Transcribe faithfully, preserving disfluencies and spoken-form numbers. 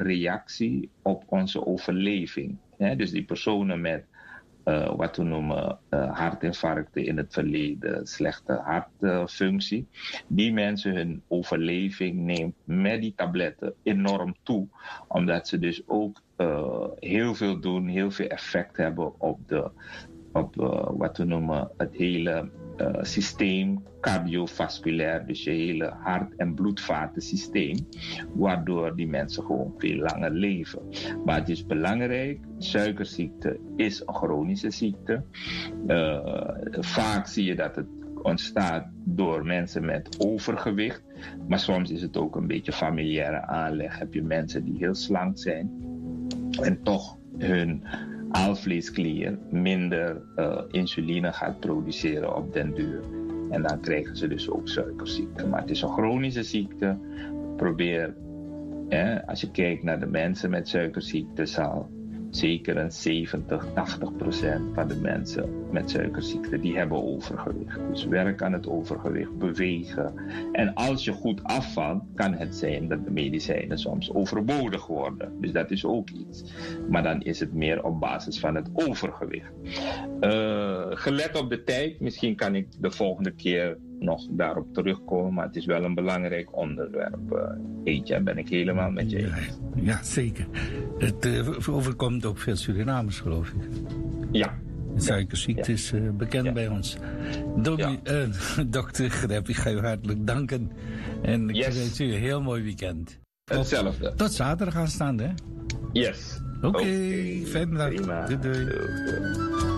reactie op onze overleving. Hè? Dus die personen met uh, wat we noemen uh, hartinfarcten in het verleden, slechte hartfunctie. Die mensen, hun overleving neemt met die tabletten enorm toe. Omdat ze dus ook uh, heel veel doen, heel veel effect hebben op, de, op uh, wat we noemen het hele uh, systeem cardiovasculair. Dus je hele hart- en bloedvatensysteem. Waardoor die mensen gewoon veel langer leven. Maar het is belangrijk, suikerziekte is een chronische ziekte. Uh, vaak zie je dat het ontstaat door mensen met overgewicht. Maar soms is het ook een beetje familiaire aanleg. Heb je mensen die heel slank zijn en toch hun alvleesklier minder uh, insuline gaat produceren op den duur. En dan krijgen ze dus ook suikerziekte. Maar het is een chronische ziekte. Probeer, eh, als je kijkt naar de mensen met suikerziekte, zal zeker een zeventig, tachtig procent van de mensen met suikerziekte, die hebben overgewicht. Dus werk aan het overgewicht, bewegen. En als je goed afvalt, kan het zijn dat de medicijnen soms overbodig worden. Dus dat is ook iets. Maar dan is het meer op basis van het overgewicht. Uh, gelet op de tijd, misschien kan ik de volgende keer nog daarop terugkomen, maar het is wel een belangrijk onderwerp. Uh, Eetje, ben ik helemaal met je eens. Ja, ja, zeker. Het uh, overkomt ook veel Surinamers, geloof ik. Ja. De suikerziekte ja. is uh, bekend ja. bij ons. Domi, ja. uh, dokter Grep, ik ga u hartelijk danken. En ik yes. wens u een heel mooi weekend. Hetzelfde. Tot, tot zaterdag aanstaande, hè? Yes. Oké, okay, okay. Fijne dag. Doei, doei. doei.